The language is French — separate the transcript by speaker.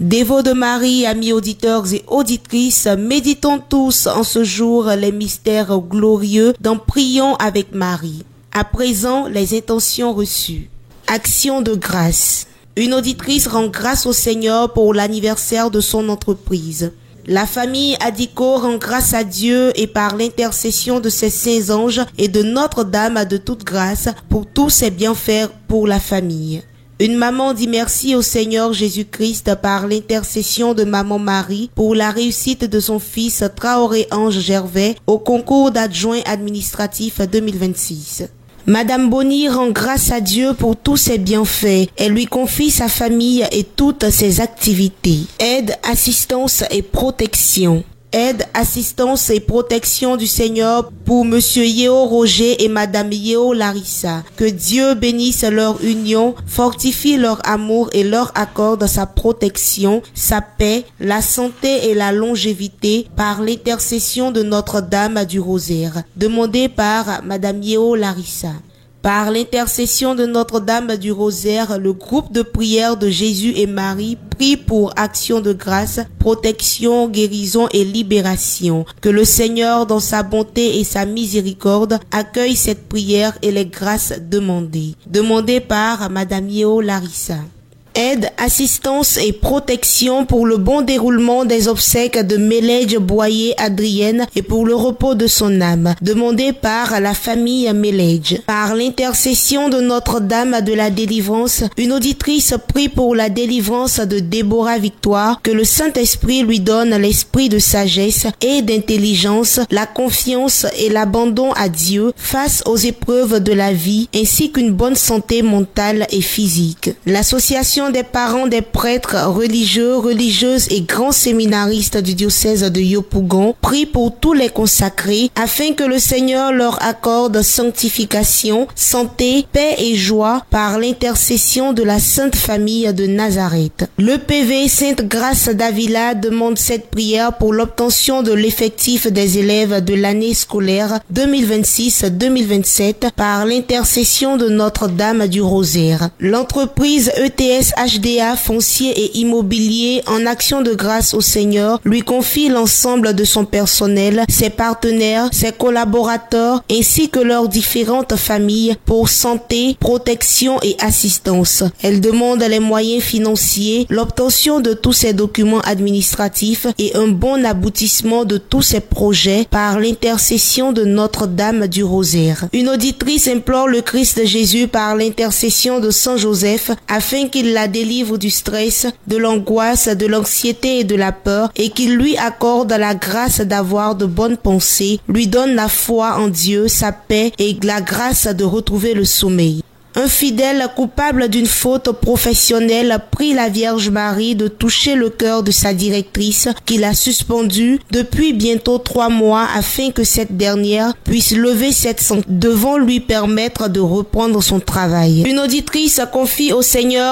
Speaker 1: Dévots de Marie, amis auditeurs et auditrices, méditons tous en ce jour les mystères glorieux dont prions avec Marie. À présent, les intentions reçues. Action de grâce. Une auditrice rend grâce au Seigneur pour l'anniversaire de son entreprise. La famille Adiko rend grâce à Dieu et par l'intercession de ses saints anges et de Notre-Dame de toute grâce pour tous ses bienfaits pour la famille. Une maman dit merci au Seigneur Jésus-Christ par l'intercession de maman Marie pour la réussite de son fils Traoré Ange Gervais au concours d'adjoint administratif 2026. Madame Bonny rend grâce à Dieu pour tous ses bienfaits. Elle lui confie sa famille et toutes ses activités. Aide, assistance et protection. Aide, assistance et protection du Seigneur pour Monsieur Yeo Roger et Madame Yeo Larissa. Que Dieu bénisse leur union, fortifie leur amour et leur accorde sa protection, sa paix, la santé et la longévité par l'intercession de Notre-Dame du Rosaire. Demandé par Madame Yeo Larissa. Par l'intercession de Notre-Dame du Rosaire, le groupe de prière de Jésus et Marie prie pour action de grâce, protection, guérison et libération. Que le Seigneur, dans sa bonté et sa miséricorde, accueille cette prière et les grâces demandées. Demandées par Madame Yeo Larissa. Aide, assistance et protection pour le bon déroulement des obsèques de Méledge Boyer Adrienne et pour le repos de son âme, demandé par la famille Méledge. Par l'intercession de Notre-Dame de la Délivrance, une auditrice prie pour la délivrance de Déborah Victoire, que le Saint-Esprit lui donne l'esprit de sagesse et d'intelligence, la confiance et l'abandon à Dieu face aux épreuves de la vie, ainsi qu'une bonne santé mentale et physique. L'association des parents des prêtres religieux, religieuses et grands séminaristes du diocèse de Yopougon prie pour tous les consacrés afin que le Seigneur leur accorde sanctification, santé, paix et joie par l'intercession de la Sainte Famille de Nazareth. Le PV Sainte Grâce d'Avila demande cette prière pour l'obtention de l'effectif des élèves de l'année scolaire 2026-2027 par l'intercession de Notre-Dame du Rosaire. L'entreprise ETS HDA foncier et immobilier en action de grâce au Seigneur lui confie l'ensemble de son personnel, ses partenaires, ses collaborateurs ainsi que leurs différentes familles pour santé, protection et assistance. Elle demande les moyens financiers, l'obtention de tous ses documents administratifs et un bon aboutissement de tous ses projets par l'intercession de Notre-Dame du Rosaire. Une auditrice implore le Christ Jésus par l'intercession de Saint Joseph afin qu'il la délivre du stress, de l'angoisse, de l'anxiété et de la peur et qu'il lui accorde la grâce d'avoir de bonnes pensées, lui donne la foi en Dieu, sa paix et la grâce de retrouver le sommeil. Un fidèle coupable d'une faute professionnelle prie la Vierge Marie de toucher le cœur de sa directrice qu'il a suspendue depuis bientôt 3 mois afin que cette dernière puisse lever cette sanction devant lui permettre de reprendre son travail. Une auditrice confie au Seigneur